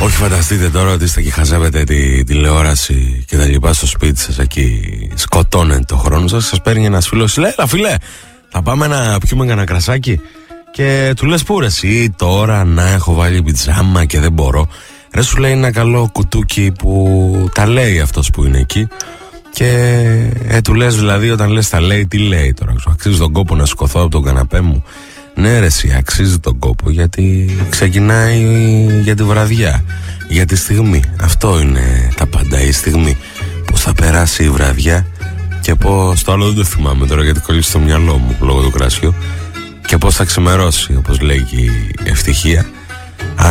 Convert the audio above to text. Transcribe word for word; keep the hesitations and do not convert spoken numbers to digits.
Όχι, φανταστείτε τώρα ότι είστε και χαζεύετε τη τηλεόραση και τα λοιπά στο σπίτι σας εκεί, σκοτώνετε το χρόνο σας. Σας παίρνει ένας φίλος, λέει, έλα φίλε, θα πάμε να πιούμε κανένα κρασάκι. Και του λες, πού ρε εσύ τώρα, να έχω βάλει πιτζάμα και δεν μπορώ. Ρε, σου λέει ένα καλό κουτούκι που τα λέει αυτός που είναι εκεί. Και ε, του λες δηλαδή, όταν λες τα λέει, τι λέει τώρα, αξίζει τον κόπο να σηκωθώ από τον καναπέ μου? Ναι ρε εσύ, αξίζει τον κόπο, γιατί ξεκινάει για τη βραδιά, για τη στιγμή. Αυτό είναι τα πάντα, η στιγμή. Πώς θα περάσει η βραδιά και πώς, το άλλο δεν το θυμάμαι τώρα γιατί κολλήσει στο μυαλό μου λόγω του κρασιού, και πώς θα ξημερώσει, όπως λέει και η ευτυχία. Α,